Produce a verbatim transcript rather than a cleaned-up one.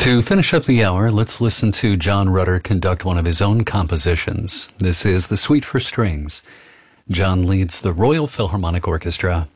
To finish up the hour, let's listen to John Rutter conduct one of his own compositions. This is the Suite for Strings. John leads the Royal Philharmonic Orchestra.